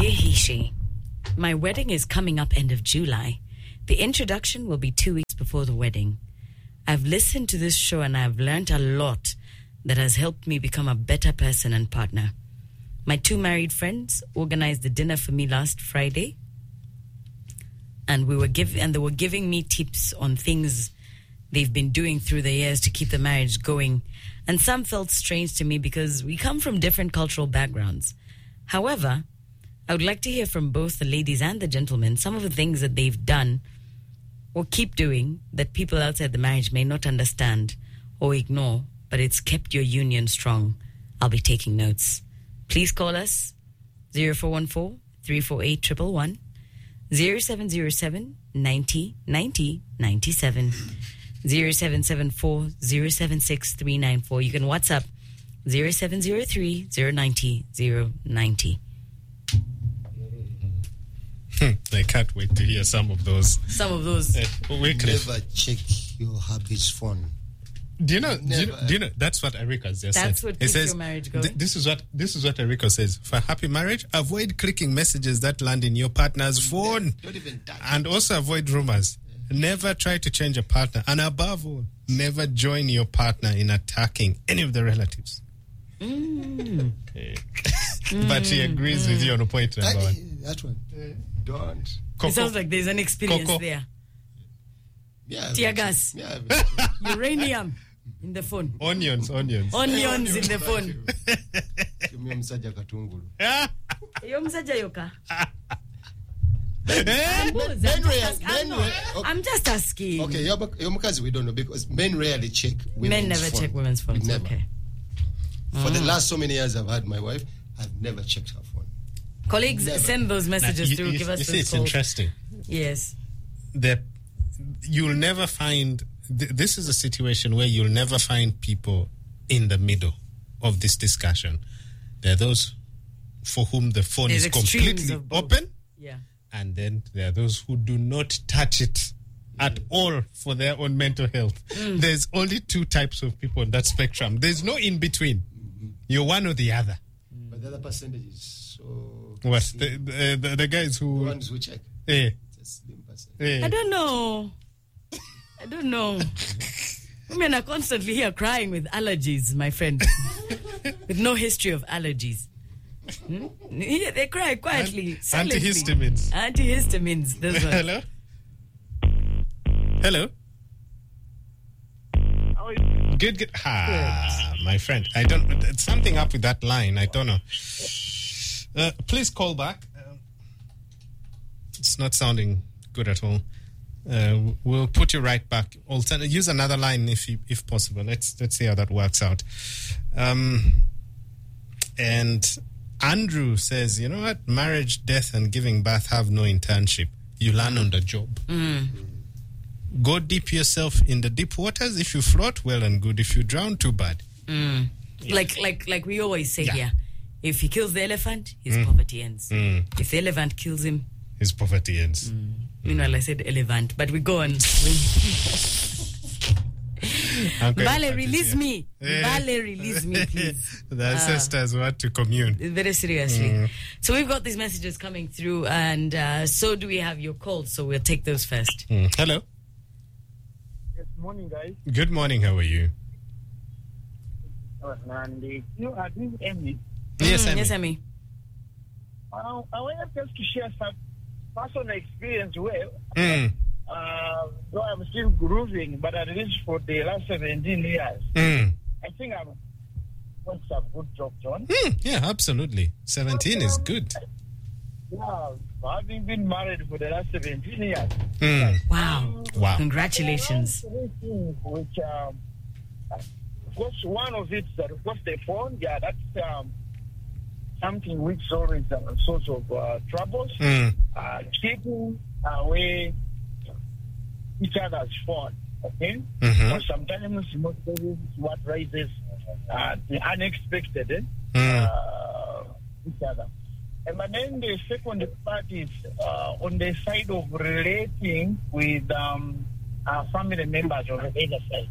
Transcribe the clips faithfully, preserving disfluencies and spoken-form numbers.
Dear Hishi, my wedding is coming up end of July. The introduction will be two weeks before the wedding. I've listened to this show and I've learned a lot that has helped me become a better person and partner. My two married friends organized a dinner for me last Friday, and we were give and they were giving me tips on things they've been doing through the years to keep the marriage going. And some felt strange to me because we come from different cultural backgrounds. However, I would like to hear from both the ladies and the gentlemen some of the things that they've done or keep doing that people outside the marriage may not understand or ignore, but it's kept your union strong. I'll be taking notes. Please call us zero four one four, three four eight, one one one, zero seven zero seven, ninety, ninety, ninety-seven, zero seven seven four, zero seven six, three nine four. You can WhatsApp zero seven zero three, zero nine zero, zero nine zero. I can't wait to hear some of those. Some of those. Uh, Never check your hubby's phone. Do you know? Do you know, do you know? That's what Erika just That's said. That's what keeps says, your marriage going. Th- this is what this is what Erika says. For happy marriage, avoid clicking messages that land in your partner's phone, Don't even touch. and also avoid rumors. Never try to change a partner, and above all, never join your partner in attacking any of the relatives. Mm. But she agrees mm. with you on a point number I, one. That one. Don't. Coco. It sounds like there's an experience Coco. there. Yeah. Tear gas. Yeah. Uranium in the phone. Onions, onions. Onions in the phone. Kimia msaja katungulu. Yo msaja yoka. Men, men, men rare, men I'm, rare, okay. I'm just asking. Okay, your mukazi we don't know because men rarely check women's Men never phone. check women's phones. Never. Okay. For mm. the last so many years I've had my wife, I've never checked her phone. Colleagues, Never. send those messages Now, you, through. you, Give you us see, those it's calls. interesting. Yes. That you'll never find. Th- this is a situation where you'll never find people in the middle of this discussion. There are those for whom the phone There's is completely open, yeah, and then there are those who do not touch it at all for their own mental health. Mm. There's only two types of people on that spectrum. There's no in between. Mm-hmm. You're one or the other. Mm. But the other percentage is so. What the, the, the the guys who the ones who check. Eh, It's a slim percentage. eh. I don't know. I don't know. Women are constantly here crying with allergies, my friend, with no history of allergies. Hmm? Yeah, they cry quietly. Ant- silently. antihistamines. Antihistamines. Those ones. Hello. Hello. How are you? Good, good. Ah, my friend. I don't. It's something up with that line. I don't know. Uh, please call back. Uh, it's not sounding good at all. Uh, we'll put you right back. Altern- use another line if you, if possible. Let's let's see how that works out. Um, and Andrew says, you know what? Marriage, death, and giving birth have no internship. You learn on the job. Mm. Go dip yourself in the deep waters. If you float, well and good. If you drown, too bad. Mm. Yeah. Like like like we always say yeah. here, if he kills the elephant, his mm. poverty ends. Mm. If the elephant kills him, his poverty ends. Mm. Meanwhile, I said elephant, but we go on. Vale, release me. Vale, release me, please. The ancestors uh, want to commune. Very seriously. Mm. So we've got these messages coming through, and uh, so do we have your calls, so we'll take those first. Mm. Hello. Good morning, guys. Good morning. How are you? And you are doing Emmy. Yes, mm, Emmy. Yes, Emmy. Uh, I want just to share some personal experience where, mm. uh, though I'm still grooving, but at least for the last seventeen years, mm. I think I've got some good job done. Mm. Yeah, absolutely. seventeen is good. Yeah, having been married for the last seventeen years. Mm. Wow. Wow. Congratulations. Which, um, of course, one of it, that of course, the phone, yeah, that's um, something which always a source of uh, troubles. Mm. Uh, keeping away each other's phone, okay? Mm-hmm. Because sometimes most of it is what raises uh, the unexpected eh? Mm. uh, each other. And but then the second part is uh, on the side of relating with um, our family members of the other side.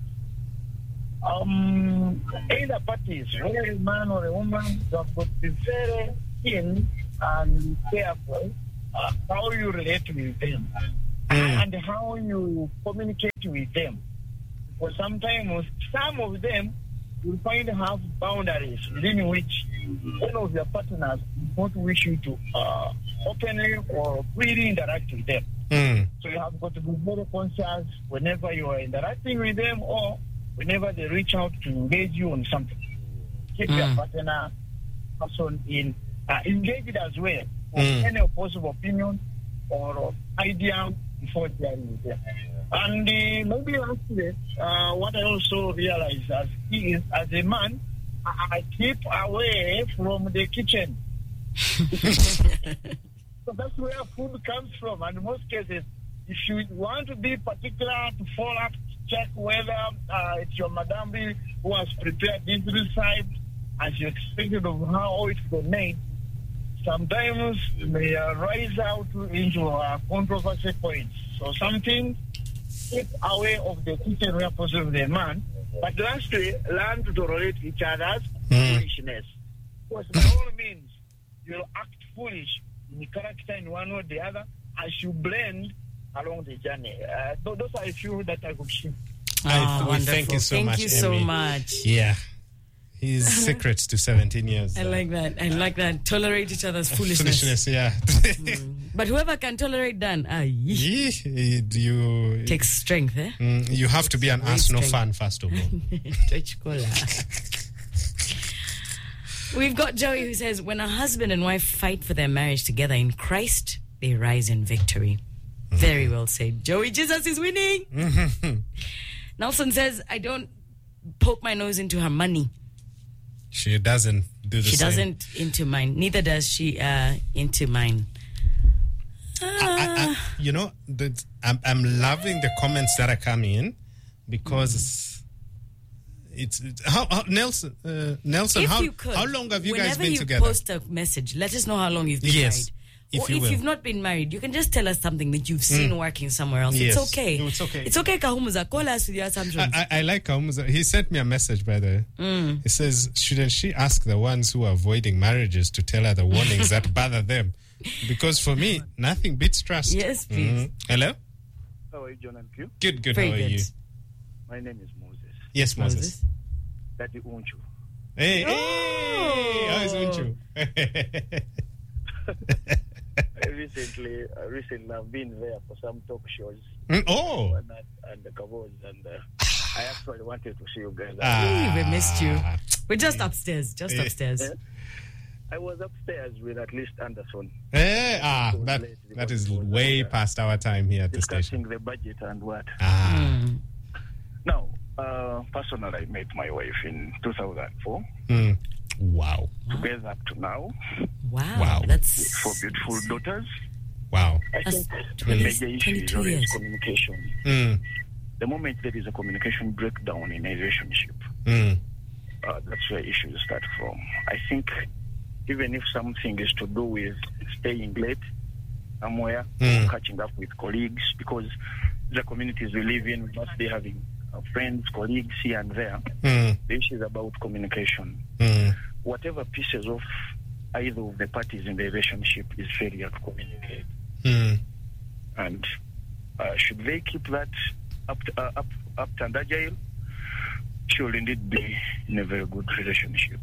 Um, either parties, whether a man or a woman, have got to be very keen and careful uh, how you relate with them Mm. and how you communicate with them. For sometimes some of them will find have boundaries within which one of your partners don't wish you to uh, openly or freely interact with them. Mm. So you have got to be very conscious whenever you are interacting with them or whenever they reach out to engage you on something. Keep your Mm. partner person in uh, engaged as well for Mm. any possible opinion or idea before sharing with them. And uh, maybe lastly, uh, what I also realize as he is as a man, I, I keep away from the kitchen. So that's where food comes from. And in most cases, if you want to be particular to follow up, check whether uh, it's your madam who has prepared this recipe as you expected of how it's been made, sometimes may uh, rise out into uh, controversy points. So something, keep away of the kitchen where possible the man. But lastly, learn to tolerate each other's Mm. foolishness. Because by all means, you'll act foolish in character in one or the other as you blend along the journey. Uh, th- those are a few that I could share. I- Oh, we thank you so thank much, you so Emmy. much. Yeah. His secrets to seventeen years. I uh, like that. I like that. Tolerate each other's foolishness. foolishness, yeah. But whoever can tolerate Dan, ah, yee, Yee, you, takes strength, eh? mm, you have to be an Great Arsenal strength. fan, first of all. Touch cola. We've got Joey who says, when a husband and wife fight for their marriage together in Christ, they rise in victory. Very well said. Joey, Jesus is winning. Nelson says, I don't poke my nose into her money. She doesn't do the She same. doesn't into mine. Neither does she uh, into mine. I, I, you know, the, I'm, I'm loving the comments that are coming in because it's, it's how, how Nelson uh, Nelson If how you could, how long have you guys whenever been you together? post a message, let us know how long you've been Yes, married. if or you if will. you've not been married, you can just tell us something that you've seen working somewhere else. Yes. It's okay. It's okay. It's okay, Kahumuza. Call us with your assumptions. I, I, I like Kaumuza. He sent me a message, by the way. Mm. He says, shouldn't she ask the ones who are avoiding marriages to tell her the warnings that bother them? Because for me, nothing beats trust. Yes, please. Mhm. Hello? How are you, John and Q? Good, good. Very How are good. you? My name is Moses. Yes, Moses. Moses. Daddy Unchu. Hey, hey, Oh. how is Unchu? I recently, uh, recently I've been there for some talk shows Mm, oh. and, uh, and the Kavos, and uh, I actually wanted to see you guys. Ah. Hey, we missed you. We're just upstairs. Just Eh. upstairs. Eh? I was upstairs with at least Anderson Eh, ah, It was that, late that because is it was, way uh, past our time here at the discussing station. the budget and what. Ah. Mm. Now, uh, personally, I met my wife in two thousand four. Mm. Wow. Together up to now, Wow. Wow. That's, four beautiful daughters. Wow. I that's think the twenty, major issue is twenty-two always years. communication. Mm. The moment there is a communication breakdown in a relationship, Mm. uh, that's where issues start from. I think even if something is to do with staying late somewhere, Mm. or catching up with colleagues, because the communities we live in, we must be having uh, friends, colleagues here and there. Mm. The issue is about communication. Mm. Whatever pieces of either of the parties in the relationship is failure to communicate. Mm. And uh, should they keep that up, uh, up, up and agile, should indeed be in a very good relationship.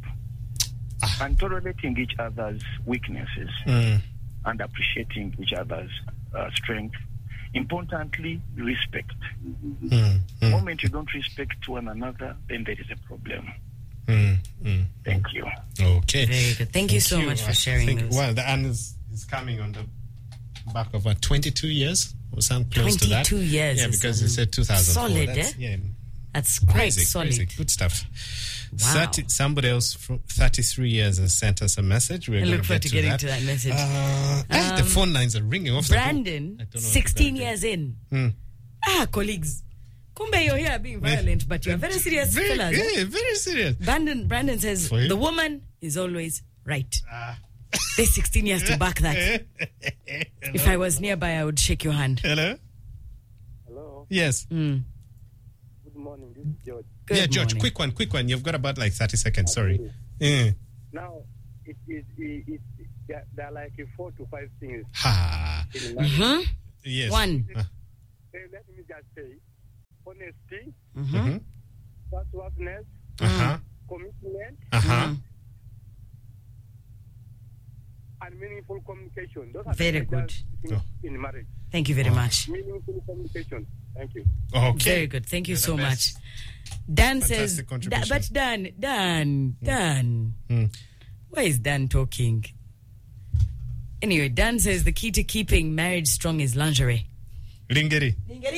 And tolerating each other's weaknesses Mm. and appreciating each other's uh, strength. Importantly, respect. Mm. The Mm. moment you don't respect one another, then there is a problem. Mm. Mm. Thank you. Okay. Very good. Thank you so much for I sharing think, those. well, the and is, is coming on the back of what, twenty-two years or something close to that. twenty-two years Yeah, is, because um, you said two thousand four. solid, That's, eh? Yeah, That's quite crazy, solid. crazy. Good stuff. Wow. thirty, somebody else from thirty-three years has sent us a message. We're I going look to forward get to to getting that. to that message. Uh, eh, the phone lines are ringing off. Brandon, the I don't know what sixteen we're gonna years in. Hmm. Ah, colleagues. Kumbe, you're here being violent, but you're very serious Very, fellas. eh? yeah, very serious. Brandon, Brandon says, For you? the woman is always right. Ah. There's sixteen years to back that. If I was nearby, I would shake your hand. Hello? Hello. Yes. Mm. Good morning. This is George. Good yeah, George, morning. quick one, quick one. You've got about like thirty seconds. Sorry. Yeah. Now, it is it, it, there, there are like four to five things. Ha. In marriage. Mm-hmm. Yes. One. Uh, Eh, let me just say, honesty, Mm-hmm. mm-hmm. trustworthiness, Uh-huh. commitment, Uh-huh. Mm. and meaningful communication. Those are Very the good. major things Oh. in marriage. Thank you very Oh. much. Meaningful communication. Thank you. Okay. Very good. Thank you You're the so much. best. Dan Fantastic says, Da- contribution. but Dan, Dan, Dan, Mm. why is Dan talking? Anyway, Dan says the key to keeping marriage strong is lingerie. Lingeri.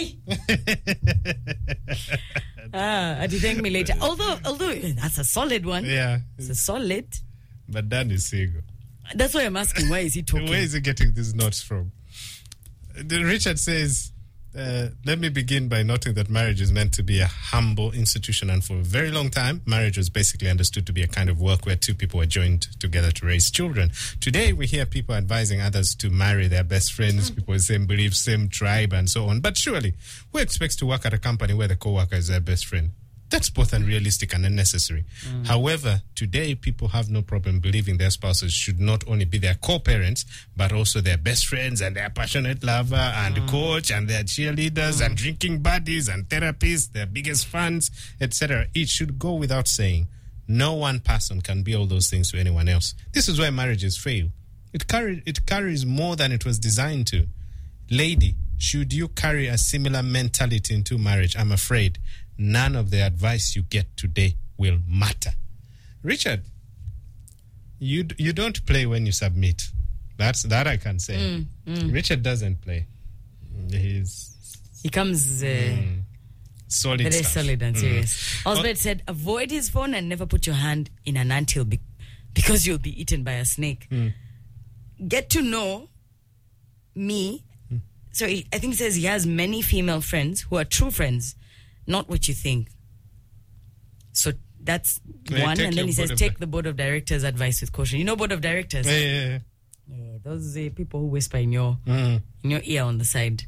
Ah, Adi, thank me later. Although, although that's a solid one. Yeah. It's a solid. But Dan is single. That's why I'm asking. Why is he talking? Where is he getting these notes from? The Richard says, uh, let me begin by noting that marriage is meant to be a humble institution, and for a very long time, marriage was basically understood to be a kind of work where two people were joined together to raise children. Today, we hear people advising others to marry their best friends, people with same beliefs, same tribe, and so on. But surely, who expects to work at a company where the co-worker is their best friend? That's both unrealistic and unnecessary. Mm. However, today people have no problem believing their spouses should not only be their co-parents, but also their best friends and their passionate lover and mm. coach and their cheerleaders mm. and drinking buddies and therapists, their biggest fans, et cetera. It should go without saying. No one person can be all those things to anyone else. This is why marriages fail. It, carry, it carries more than it was designed to. Lady, should you carry a similar mentality into marriage, I'm afraid none of the advice you get today will matter. Richard, you you don't play when you submit. That's that I can say. Mm, mm. Richard doesn't play. He's He comes uh, mm, solid very stuff. solid and Mm. serious. Osbert Well- said, avoid his phone and never put your hand in an anthill be- because you'll be eaten by a snake. Mm. Get to know me. So he, I think he says he has many female friends who are true friends, not what you think. So that's Yeah, one. take And your then he says, board of take di- the board of directors' advice with caution. You know board of directors? Yeah, yeah, yeah. Yeah, those uh, people who whisper in your Mm. in your ear on the side.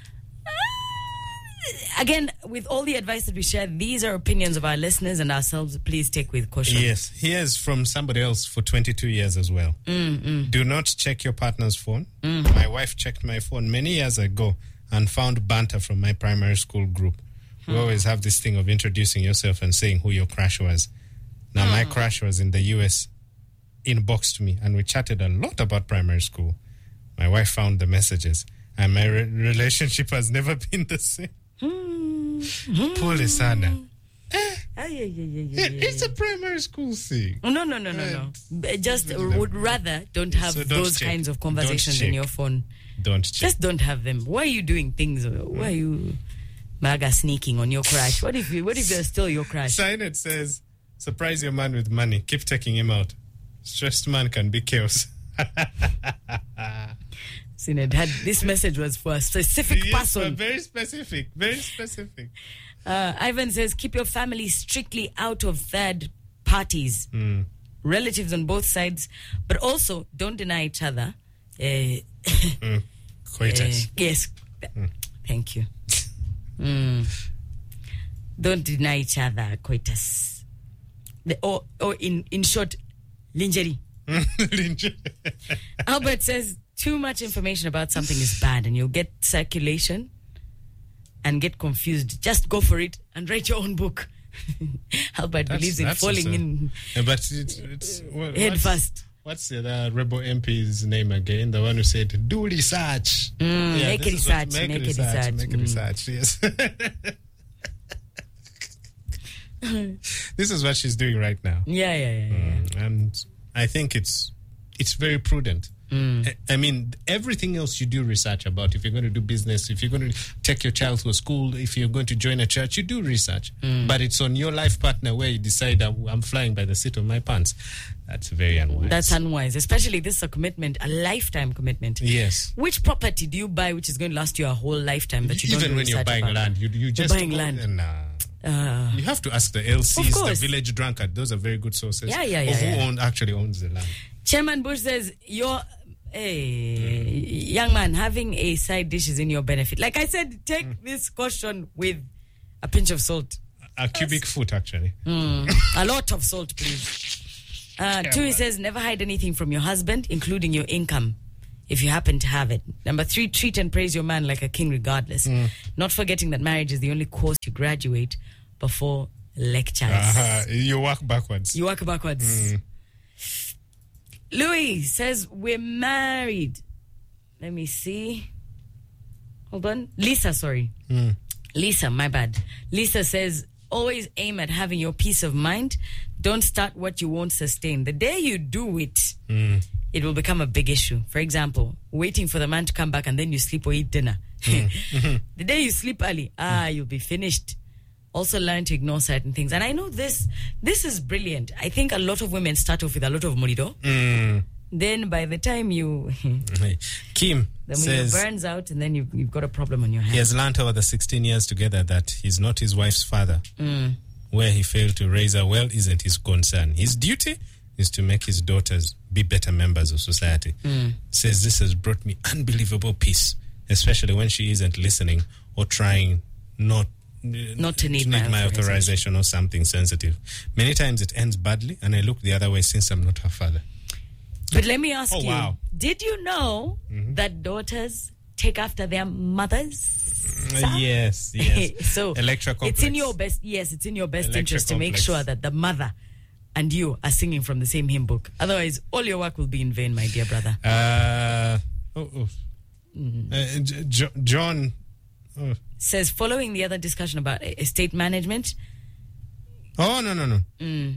Again, with all the advice that we share, these are opinions of our listeners and ourselves. Please take with caution. Yes, here's from somebody else for twenty-two years as well. Mm, mm. Do not check your partner's phone. Mm. My wife checked my phone many years ago and found banter from my primary school group. We always have this thing of introducing yourself and saying who your crush was. Now, my crush was in the U S, inboxed me, and we chatted a lot about primary school. My wife found the messages, and my re- relationship has never been the same. Pole sana. Ah, yeah, yeah, yeah, yeah, It- yeah, It's a primary school thing. Oh, no, no, no, no, no. B- Just Uh, would rather don't have So don't those check. kinds of Don't conversations in check. your phone. Don't check. Just don't have them. Why are you doing things? Why are you maga sneaking on your crush? What if you? What if they're still your crush? Sign it says, surprise your man with money. Keep taking him out. Stressed man can be chaos. Sined had this message was for a specific Yes, but person. very specific. Very specific. Uh, Ivan says, keep your family strictly out of third parties, Mm. relatives on both sides, but also don't deny each other. Uh, Mm. Coitus. uh, yes, thank you. Mm. Don't deny each other, coitus. The, or, or in, in short, lingerie. Albert says, too much information about something is bad and you'll get circulation and get confused. Just go for it and write your own book. Albert That's- believes in that's falling also- in Yeah, but it's, it's what, head what's- first. What's the other Rebel M P's name again? The one who said, do research. Mm, make this is what- research, Make, make research. research, Make mm. research, yes. This is what she's doing right now. Yeah, yeah, yeah. yeah. Mm, and I think it's it's very prudent. Mm. I, I mean, everything else you do research about. If you're going to do business, if you're going to take your child to a school, if you're going to join a church, you do research. Mm. But it's on your life partner where you decide, I'm, I'm flying by the seat of my pants. That's very unwise. That's unwise, especially this is a commitment, a lifetime commitment. Yes. Which property do you buy which is going to last you a whole lifetime that you don't Even do when you're research buying about? land, you, you just... buying land. Nah. Uh, You have to ask the L Cs, Of the course. village drunkard. Those are very good sources. Yeah, yeah, of yeah, who yeah. Own, actually owns the land. Chairman Bush says, your hey, young man, having a side dish is in your benefit. Like I said, take Mm. this caution with a pinch of salt. A cubic foot, actually. Mm, a lot of salt, please. Uh, two, he says, never hide anything from your husband, including your income, if you happen to have it. Number three, treat and praise your man like a king regardless. Mm. Not forgetting that marriage is the only course you graduate before lectures. Uh-huh. You work backwards. You work backwards. Mm. Louis says, we're married. Let me see. Hold on. Lisa, sorry. Mm. Lisa, my bad. Lisa says, always aim at having your peace of mind. Don't start what you won't sustain. The day you do it, mm. it will become a big issue. For example, waiting for the man to come back and then you sleep or eat dinner. Mm. The day you sleep early, ah, you'll be finished. Also learn to ignore certain things. And I know this this is brilliant. I think a lot of women start off with a lot of murido. Mm. Then by the time you... Kim the says... burns out and then you've, you've got a problem on your hands. He has learned over the sixteen years together that he's not his wife's father. Mm. Where he failed to raise her well isn't his concern. His duty is to make his daughters be better members of society. Mm. Says this has brought me unbelievable peace, especially when she isn't listening or trying not not to need, to need my, my authorization. authorization or something sensitive. Many times it ends badly and I look the other way since I'm not her father. But let me ask oh, you, wow. did you know mm-hmm. that daughters take after their mothers? Uh, yes, yes. So Electra complex. It's in your best, yes, it's in your best Electra interest to make complex. sure that the mother and you are singing from the same hymn book. Otherwise, all your work will be in vain, my dear brother. Uh, oh, oh. Mm. Uh, J- J- John... Oh. Says, following the other discussion about estate management. Oh, no, no, no. Mm.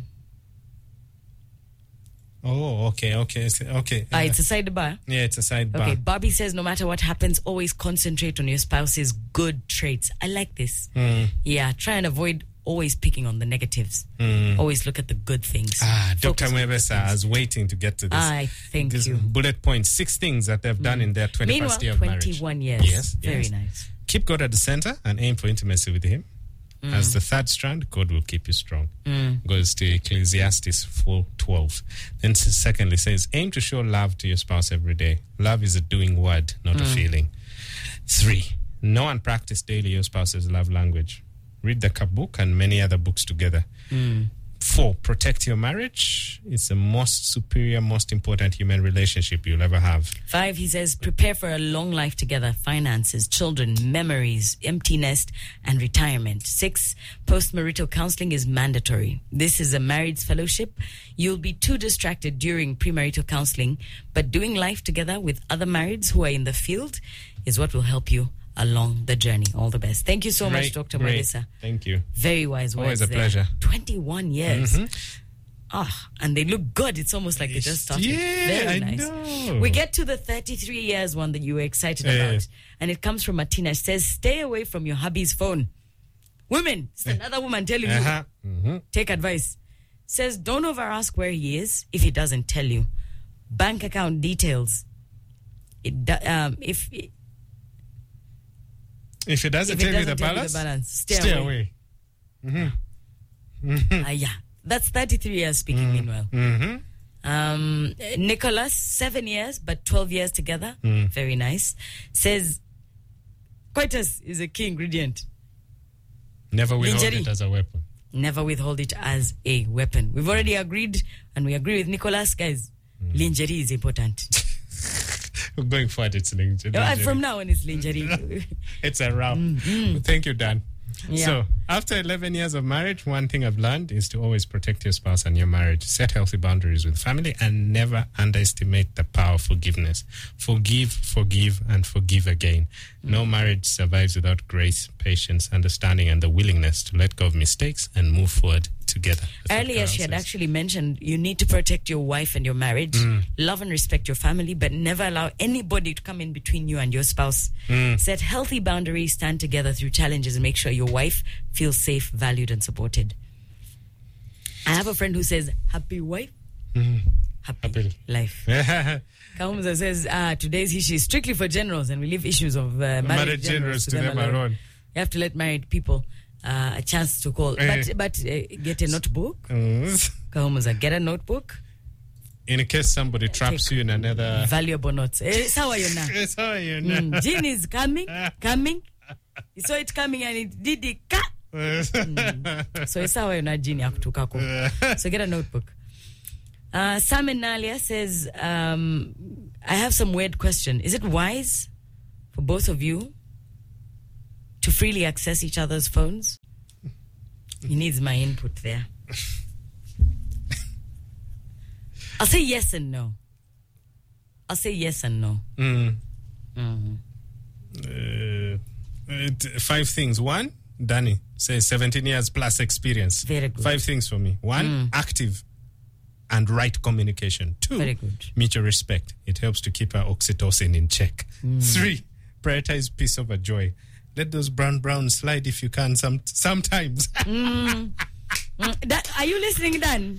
Oh, okay, okay, okay. Uh, it's a sidebar. Yeah, it's a sidebar. Okay, Bobby says, no matter what happens, always concentrate on your spouse's good traits. I like this. Mm. Yeah, try and avoid always picking on the negatives. Mm. Always look at the good things. Ah, Doctor Focus on the Mwebesa, I was waiting to get to this. I thank this you. Bullet points, six things that they've done Mm. in their twenty-first Meanwhile, year of marriage. twenty-one years. Yes, Very yes. nice. Keep God at the center and aim for intimacy with Him. Mm. As the third strand, God will keep you strong. Mm. Goes to Ecclesiastes four twelve. Then s- secondly says, aim to show love to your spouse every day. Love is a doing word, not Mm. a feeling. Three, know and practice daily your spouse's love language. Read the Cup book and many other books together. Mm. Four, protect your marriage. It's the most superior, most important human relationship you'll ever have. Five, he says, prepare for a long life together. Finances, children, memories, empty nest, and retirement. Six, post-marital counseling is mandatory. This is a marriage fellowship. You'll be too distracted during premarital counseling, but doing life together with other marrieds who are in the field is what will help you along the journey. All the best. Thank you so Great, much, Doctor great. Melissa. Thank you. Very wise words. Always a there. pleasure. twenty-one years. Mm-hmm. Ah, and they look good. It's almost like they just started. Yeah, Very I nice. know. We get to the thirty-three years one that you were excited Yeah. about. And it comes from Martina. She says, stay away from your hubby's phone. Women, it's another woman telling Uh-huh. Mm-hmm. you. Take advice. Says, don't over ask where he is if he doesn't tell you. Bank account details. It do- um, if If it doesn't if it tell you doesn't the tell you balance, the balance, stay, stay away. away. Mm-hmm. Ah, yeah, that's thirty-three years speaking. Meanwhile, Mm-hmm. um, Nicholas, seven years but twelve years together. Mm. Very nice. Says, coitus is a key ingredient. Never withhold Lingerie. it as a weapon. Never withhold it as a weapon. We've already agreed, and we agree with Nicholas, guys. Mm. Lingerie is important. Going forward, it's lingerie. Uh, From now on, it's lingerie. It's a wrap. Mm-hmm. Thank you, Dan. Yeah. So, after eleven years of marriage, one thing I've learned is to always protect your spouse and your marriage. Set healthy boundaries with family and never underestimate the power of forgiveness. Forgive, forgive, and forgive again. Mm. No marriage survives without grace, patience, understanding, and the willingness to let go of mistakes and move forward together. That's what Earlier, Carol she had says. actually mentioned you need to protect your wife and your marriage, Mm. love and respect your family, but never allow anybody to come in between you and your spouse. Mm. Set healthy boundaries, stand together through challenges, and make sure your wife feels safe, valued, and supported. I have a friend who says, happy wife, Mm. happy, Happy. life. Kaumza says, uh, today's issue is strictly for generals, and we leave issues of uh, married, Married generals, generals to them alone. You have to let married people uh, a chance to call. Eh. But, but uh, get a notebook. Mm. Kaumuza, get a notebook. In case somebody traps you in another... Valuable notes. Eh, sawa yona. Yes, how are you now? Mm, Jean is coming, coming. He saw it coming and it did it. Ka. Mm. So it's sawa yona Jean yakutukako. So get a notebook. Uh, Simon Nalia says, um, I have some weird question. Is it wise for both of you to freely access each other's phones? He needs my input there. I'll say yes and no. I'll say yes and no. Mm. Mm-hmm. Uh, uh, t- five things. One, Danny says seventeen years plus experience. Very good. Five things for me. One, Mm. active and right communication. Two, Very good. mutual respect. It helps to keep our oxytocin in check. Mm. Three, prioritize peace over joy. Let those brown brown slide if you can. Some sometimes. Mm. Mm. That, are you listening, Dan?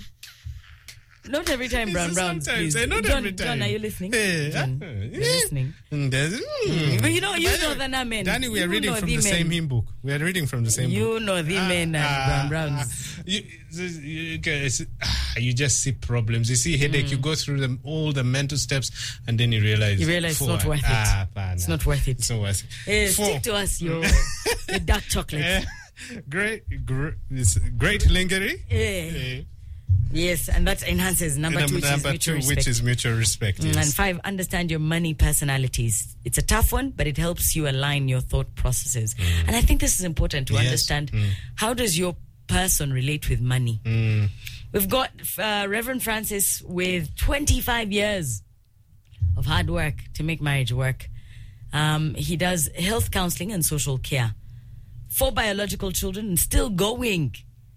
Not every time, Brown Brown. Sometimes, eh, not John, every time. John, are you listening? Eh, John, uh, you're eh. listening. Mm, there's- mm. But you know, you By know the the men. Danny, we are You reading know from the the men. same hymn book. We are reading from the same book. You know the men and Brown Browns. You, you, guys, ah, you just see problems. You see headache. You go through them all the mental steps, and then you realize You realize it's for not what? worth it. Ah, bah, It's nah. not worth it. It's not worth it. Eh, Four. stick to us, your, your dark chocolate. Eh, great, great, it's great lingering. Eh. Eh. Yes, and that enhances number Number, two, which is number mutual two, respect. which is mutual respect. Mm, Yes. And five, understand your money personalities. It's a tough one, but it helps you align your thought processes. And I think this is important to Yes. understand. Mm. How does your person relate with money? Mm. We've got uh, Reverend Francis with twenty-five years of hard work to make marriage work. Um, he does health counseling and social care. Four biological children and still going.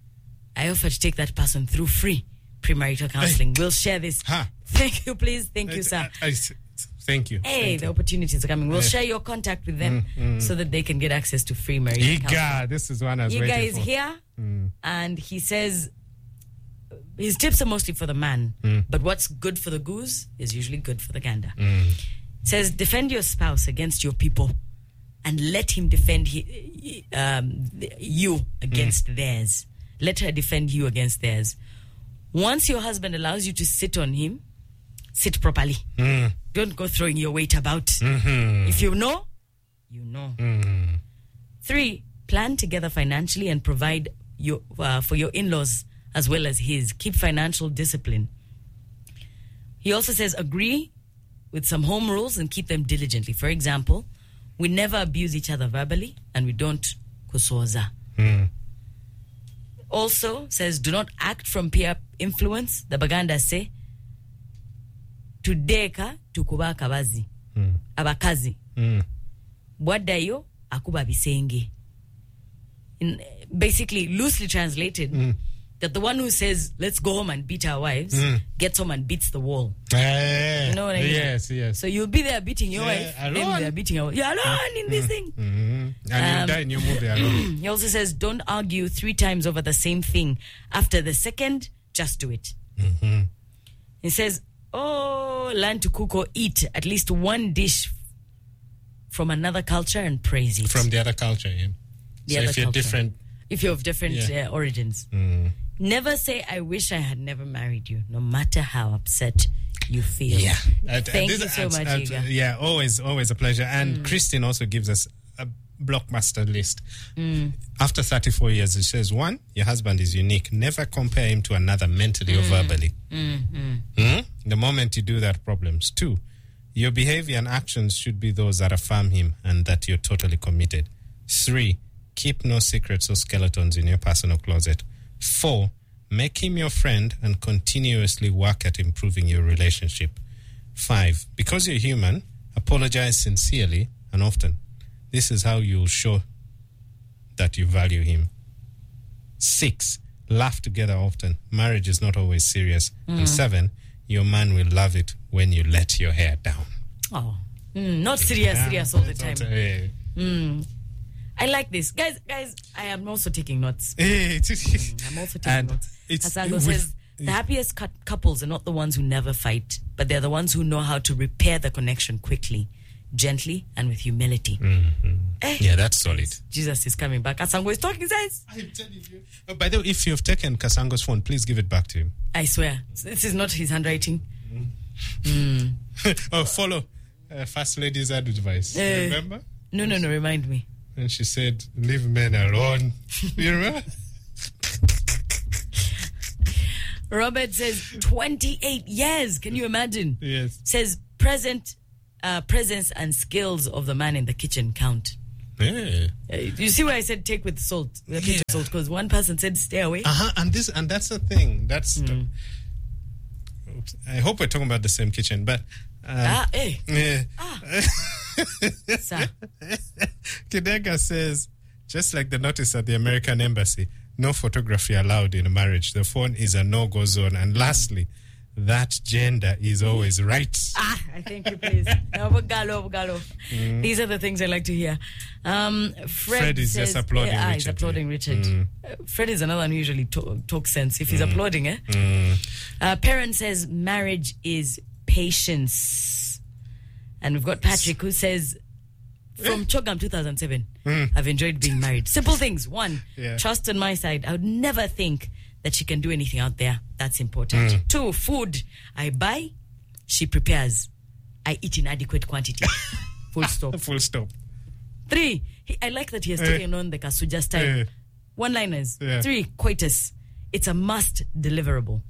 I offer to take that person through free premarital counseling. We'll share this. Ha. Thank you, please. Thank you, sir. I- I- thank you. Hey, Thank the you. opportunities are coming. We'll Yeah. share your contact with them Mm, mm. so that they can get access to free marriage counseling. Iga, this is one I was Iga waiting is for. here, Mm. and he says his tips are mostly for the man, Mm. but what's good for the goose is usually good for the gander. Mm. Says defend your spouse against your people, and let him defend he, um, you against theirs. Let her defend you against theirs. Once your husband allows you to sit on him, sit properly. Mm. Don't go throwing your weight about. Mhm. If you know, you know. Mm. Three, plan together financially and provide your, uh, for your in-laws as well as his. Keep financial discipline. He also says agree with some home rules and keep them diligently. For example, we never abuse each other verbally and we don't kusoza. Mm. Also says do not act from peer influence. The Baganda say tudeka tukuba akabazi Mm. abakazi Mm. bwaddayo akuba bisenge. In, basically, loosely translated, Mm. that the one who says, let's go home and beat our wives, Mm. gets home and beats the wall. Eh, You know what I mean? Yes, yes. So you'll be there beating your Yeah, wife, alone. then they're beating your You're alone in this thing. Mhm. And Um, you die in your movie alone. He also says, don't argue three times over the same thing. After the second, just do it. Mhm. He says, oh, learn to cook or eat at least one dish from another culture and praise it. From the other culture, yeah. The so other if you're culture. different, If you're of different Yeah. uh, origins. mm. Never say, I wish I had never married you, no matter how upset you feel. yeah. Uh, Thank this- you so uh, much, uh, Iga. Yeah, always, always a pleasure. And Christine also gives us a blockbuster list. Mm. After thirty-four years, it says, one, your husband is unique. Never compare him to another mentally or verbally. Mm, mm. Hmm? The moment you do that, problems. Two, your behavior and actions should be those that affirm him and that you're totally committed. Three, keep no secrets or skeletons in your personal closet. Four, make him your friend and continuously work at improving your relationship. Five, because you're human, apologize sincerely and often. This is how you'll show that you value him. Six, laugh together often. Marriage is not always serious. And seven, your man will love it when you let your hair down. Oh, mm, not serious, serious all the time. Eh, Mm. I like this. Guys, guys, I am also taking notes. eh, it's- I'm also taking And notes. it's Hasango with- says, the happiest cou- couples are not the ones who never fight, but they're the ones who know how to repair the connection quickly, gently, and with humility. Eh, Yeah, that's solid. Jesus is coming back. Hasango is talking sense. I'm telling you. Oh, by the way, if you've taken Kasango's phone, please give it back to him. I swear. This is not his handwriting. Oh, follow uh, First Lady's advice. Eh. Remember? No, no, no, remind me. And she said, leave men alone. You remember? Robert says twenty-eight years. Can you imagine? Yes. Says present, uh, presence and skills of the man in the kitchen count. Yeah. Uh, you see why I said take with salt, with a pinch of salt, because one person said stay away. Uh-huh. And this, and that's the thing. That's. Mm. The, oops, I hope we're talking about the same kitchen, but. Um, ah, eh. Yeah. Ah. Sir. Kidega says, just like the notice at the American Embassy, no photography allowed in a marriage. The phone is a no-go zone. And lastly, that gender is always right. Ah, I thank you, please. Obogalo, obogalo. Mm. These are the things I like to hear. Um, Fred, Fred is says, just applauding yeah, Richard. He's applauding Richard. Mm. Uh, Fred is another one who usually talk, talks sense. If he's Mm. applauding, eh? Mm. Uh, Parent says marriage is patience. And we've got Patrick who says, from Chogam two thousand seven, Mm. I've enjoyed being married. Simple things. One, Yeah. trust on my side. I would never think that she can do anything out there. That's important. Mm. Two, food. I buy, she prepares. I eat in adequate quantity. Full stop. Full stop. Three, he, I like that he has Eh. taken on the Kasuja style. Eh. One-liners. Yeah. Three, coitus. It's a must deliverable.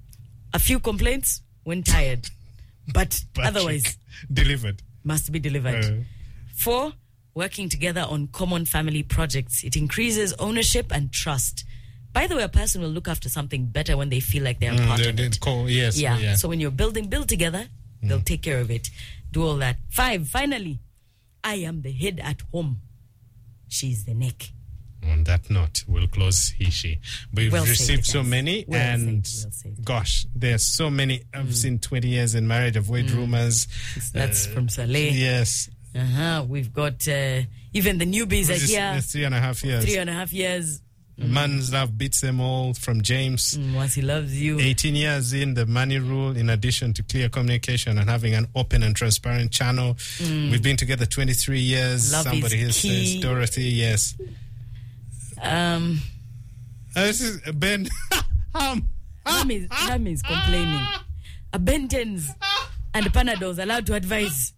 A few complaints when tired. But Patrick, otherwise, delivered. must be delivered. Uh. Four, working together on common family projects. It increases ownership and trust. By the way, a person will look after something better when they feel like they're Mm, part they- of they it. call- yes, Yeah. yeah. So when you're building, build together, they'll take care of it. Do all that. Five, finally, I am the head at home. She's the neck. On that note, we'll close he, she. We've Well said, received so guys. many, Well and said, well said. gosh, there's so many. I've seen twenty years in marriage, avoid rumors. That's Uh, from Saleh. Yes. Uh-huh. We've got uh, even the newbies are This is- here. it's three and a half years. Three and a half years. Man's love beats them all, from James. Mm, once he loves you. eighteen years in the money rule, in addition to clear communication and having an open and transparent channel. We've been together twenty-three years. Love Somebody is here key. says, Dorothy, yes. Um, Uh, this is Ben. um, Ham is, Ham is complaining. A Bentons and Panadols allowed to advise.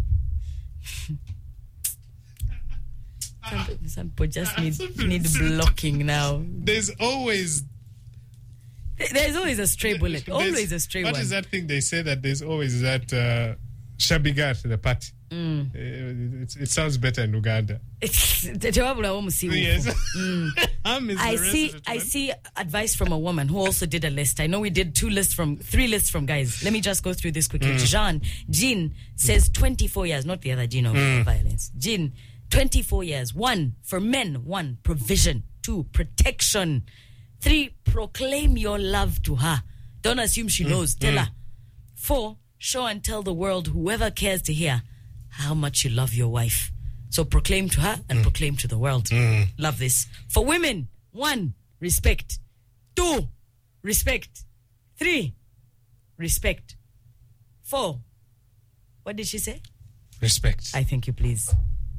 Some, some people just need, need blocking now. There's always There's always a stray bullet. There's- Always a stray What one. is that thing they say that there's always that uh, shabigar to the party? Mm. Uh, it, it sounds better in Uganda. It's tewabula womusiwo. Yes. Ham is I the see resident I one. see advice from a woman who also did a list. I know we did two lists from three lists from guys. Let me just go through this quickly. Jean Jean says twenty-four years, not the other Jean of violence. Jean, twenty-four years. One, for men, one, provision. Two, protection. Three, proclaim your love to her. Don't assume she knows. Tell her. Four, show and tell the world, whoever cares to hear, how much you love your wife. So proclaim to her and proclaim to the world. Love this. For women, one, respect. Two, respect. Three, respect. Four, what did she say? Respect. I thank you, please.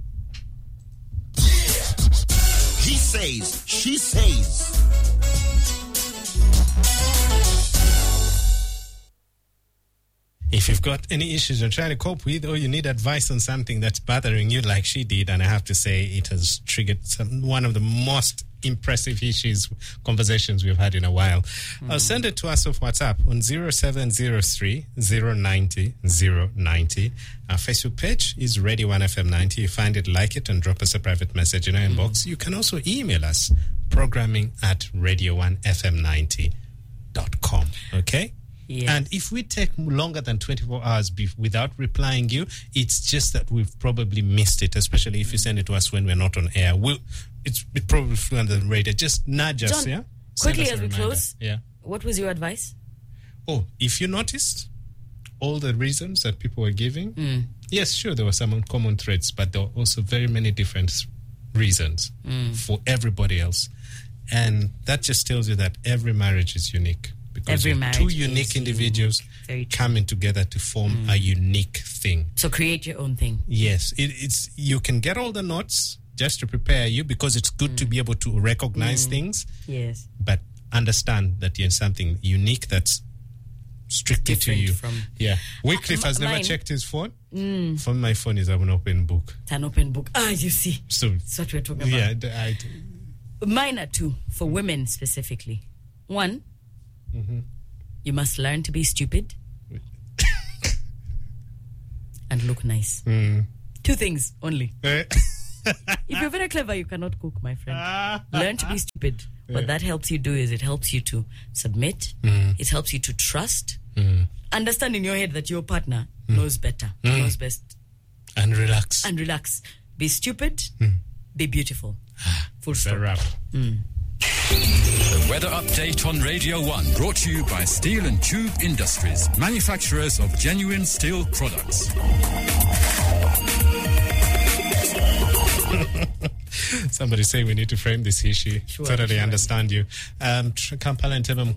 He says, she says. If you've got any issues you're trying to cope with, or you need advice on something that's bothering you like she did, and I have to say it has triggered some, one of the most impressive issues, conversations we've had in a while, mm. uh, send it to us off WhatsApp on zero seven zero three, zero nine zero, zero nine zero. Our Facebook page is Radio one F M ninety. You find it, like it, and drop us a private message in our mm. inbox. You can also email us, programming at radio one f m ninety dot com. Okay? Yes. And if we take longer than twenty-four hours be- without replying you, it's just that we've probably missed it, especially if you send it to us when we're not on air. We'll, it's, it probably flew under the radar. Just nudge us, John, yeah? Send quickly us a as we reminder. close, Yeah. what was your advice? Oh, if you noticed all the reasons that people were giving, Mm. yes, sure, there were some common threads, but there were also very many different reasons Mm. for everybody else. And that just tells you that every marriage is unique. Because Every you're marriage two is unique individuals unique. Very true. coming together to form a unique thing. So create your own thing. Yes, it, it's you can get all the notes just to prepare you, because it's good to be able to recognize things, Yes. but understand that you're something unique that's strictly to Different you. from- yeah, Wycliffe Uh, has never mine- checked his phone. Mm. For my phone is an open book. It's an open book. Ah, you see. So That's what we're talking about. yeah, the- I, Mine are two, for women specifically. One, Mm-hmm. You must learn to be stupid and look nice. Mm. Two things only. Eh. If you're very clever, you cannot cook, my friend. Ah. Learn to be stupid. What Yeah. that helps you do is it helps you to submit. Mm. It helps you to trust. Mm. Understand in your head that your partner knows better, knows best. And relax. And relax. Be stupid. Be beautiful. Full Fair stop. wrap. The weather update on Radio one, brought to you by Steel and Tube Industries, manufacturers of genuine steel products. Somebody say we need to frame this issue Sure, so that they sure. understand you. Um, Tr- Kampala and Tebam